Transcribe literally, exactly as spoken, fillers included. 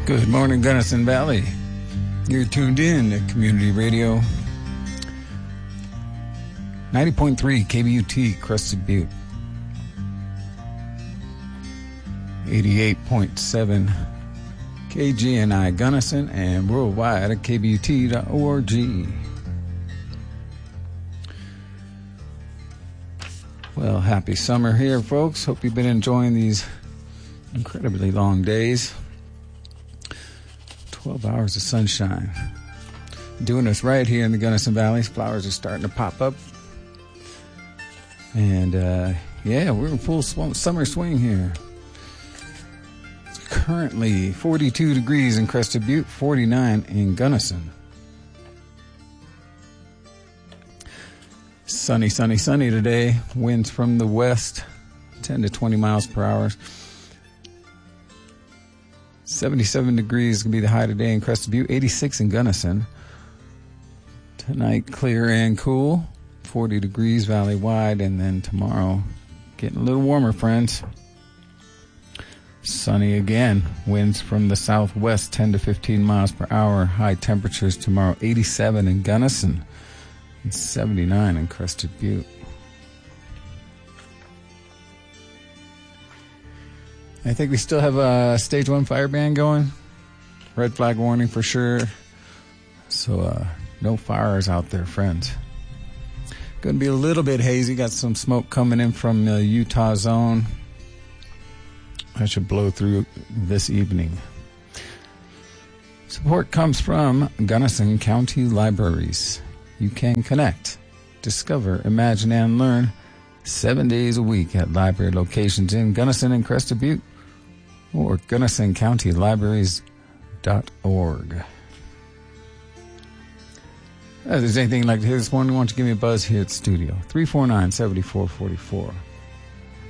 Good morning, Gunnison Valley. You're tuned in to Community Radio ninety point three K B U T, Crested Butte. eighty-eight point seven K G N I Gunnison and worldwide at K B U T dot org. Well, happy summer here, folks. Hope you've been enjoying these incredibly long days. twelve hours of sunshine. Doing this right here in the Gunnison Valley. Flowers are starting to pop up. And, uh, yeah, we're in full sw- summer swing here. It's currently forty-two degrees in Crested Butte, forty-nine in Gunnison. Sunny, sunny, sunny today. Winds from the west, ten to twenty miles per hour. seventy-seven degrees is going to be the high today in Crested Butte, eighty-six in Gunnison. Tonight, clear and cool, forty degrees valley-wide, and then tomorrow, getting a little warmer, friends. Sunny again, winds from the southwest, ten to fifteen miles per hour. High temperatures tomorrow, eighty-seven in Gunnison, and seventy-nine in Crested Butte. I think we still have a stage one fire ban going. Red flag warning for sure. So, uh, no fires out there, friends. Going to be a little bit hazy. Got some smoke coming in from the Utah zone. That should blow through this evening. Support comes from Gunnison County Libraries. You can connect, discover, imagine, and learn seven days a week at library locations in Gunnison and Crested Butte, or Gunnison County Libraries dot org. If there's anything like this one, why don't you give me a buzz here at the studio? three four nine, seven four four four.